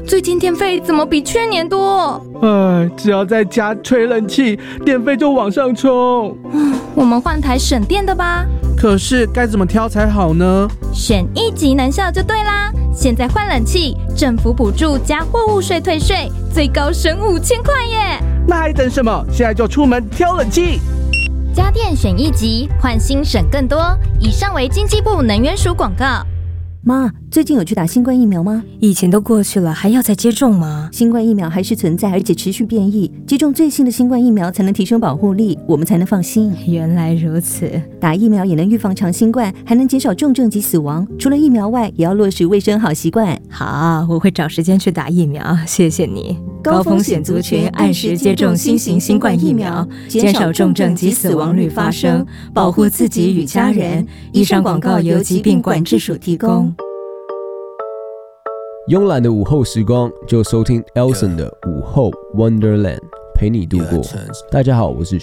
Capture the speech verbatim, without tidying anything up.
最近电费怎么比去年多？ 哎，只要在家吹冷气，电费就往上冲。 我们换台省电的吧。 可是该怎么挑才好呢？ 选一级能效就对啦！现在换冷气，政府补助加货物税退税，最高省五千块耶！ 那还等什么？现在就出门挑冷气！ 家电选一级，换新省更多。以上为经济部能源署广告。 妈，最近有去打新冠疫苗吗？ 疫情都过去了，还要再接种吗？ 新冠疫苗还是存在，而且持续变异。接种最新的新冠疫苗才能提升保护力，我们才能放心。 原来如此， 打疫苗也能预防长新冠，还能减少重症及死亡。除了疫苗外，也要落实卫生好习惯。 好，我会找时间去打疫苗，谢谢你。 高风险族群按时接种新型新冠疫苗，减少重症及死亡率发生，保护自己与家人。以上广告由疾病管制署提供。 慵懒的午后时光，就收听 Elson 的午后 Wonderland， 陪你度过。大家好，我是